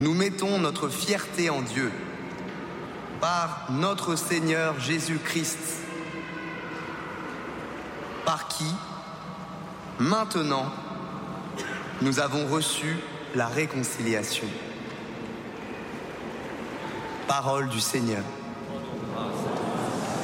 Nous mettons notre fierté en Dieu, par notre Seigneur Jésus-Christ, par qui, maintenant, nous avons reçu la réconciliation. Parole du Seigneur.